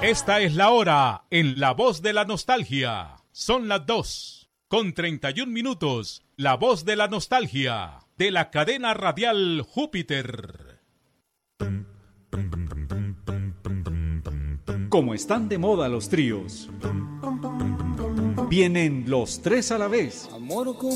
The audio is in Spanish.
Esta es la hora en La Voz de la Nostalgia. Son las 2:31. La Voz de la Nostalgia, de la cadena radial Júpiter. Como están de moda los tríos, vienen los tres a la vez.